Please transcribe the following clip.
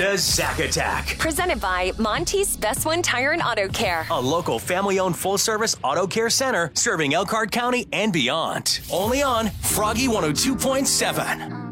The Zack Attack. Presented by Monty's Best One Tire and Auto Care. A local family-owned full-service auto care center serving Elkhart County and beyond. Only on Froggy 102.7.